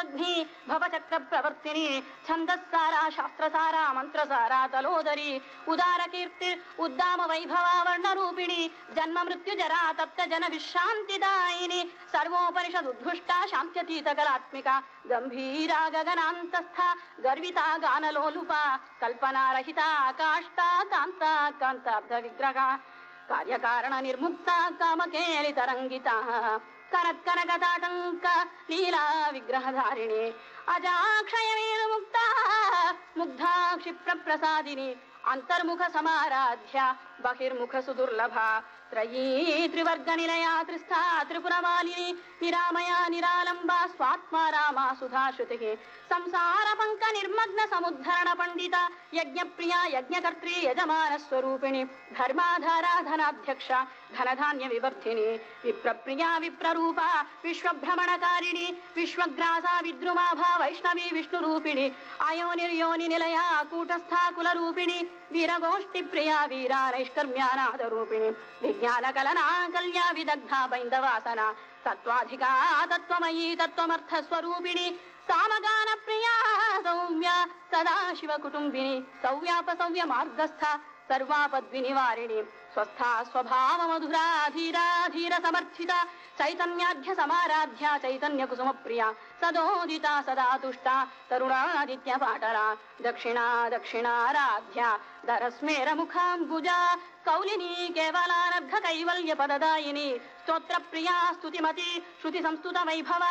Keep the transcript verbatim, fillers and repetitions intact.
तत्त्वज्ञी भवचक्र प्रवर्तिनी छन्दस्सारा शास्त्रसारा मन्त्रसारा तलोदरी उदार कीर्ति उद्दाम वैभवा वर्णरूपिणी जन्म मृत्यु जरा तप्त जन विश्रान्तिदायिनी सर्वोपनिषदुद्घुष्टा शान्त्यतीतकलात्मिका गम्भीरा गगनान्तस्था गर्विता गानलोलुपा कल्पनारहिता काष्ठा कान्ता कान्ताब्ध विग्रहा कार्यकारण निर्मुक्ता कामकेलितरङ्गिता कनत्कनकताटङ्क लीला विग्रहधारिणी अजाक्षयवीर्मुक्ता मुग्धा क्षिप्रप्रसादिनी अंतर्मुख समाराध्या बहिर्मुख सुदुर्लभा त्रयी त्रिवर्ग निलया त्रिस्था त्रिपुरमालिनी निरामया निरालंबा स्वात्मा रामा सुधा श्रुतिः संसार पंक निर्मग्न समुद्धरण पंडिता यज्ञ प्रिया यज्ञकर्त्री यजमान स्वरूपिणी धर्माधारा धनाध्यक्षा धनधान्य विवर्धिनी विप्रप्रिया विप्ररूपा विश्वभ्रमणकारिणी विश्वग्रासा विद्रुमाभा वैष्णवी विष्णुरूपिणी अयोनिर्योनि निलया कूटस्था कुलरूपिणी वीरगोष्ठी प्रिया वीरा नैष्कर्म्यानाद रूपिणी विज्ञान कलना कल्या विदग्धा बैन्दवासना तत्त्वाधिका तत्त्वमयी तत्त्वमर्थ स्वरूपिणी सामगान प्रिया सौम्या सदा शिव कुटुंबिनी सौव्याप सौव्य मार्गस्था सर्वापद्विनिवारिणी स्वस्था स्वभाव मधुरा धीरा धीर समर्थिता चैतन्याढ्य समाराध्या चैतन्य कुसुम प्रिया सदोदिता सदा तुष्टा तरुणादित्य पाटला दक्षिणा दक्षिणाराध्या दरस्मेर मुखाम्बुजा कौलिनी केवलानर्घ कैवल्य पददायिनी स्तोत्र प्रिया स्तुतिमती श्रुति संस्तुत वैभवा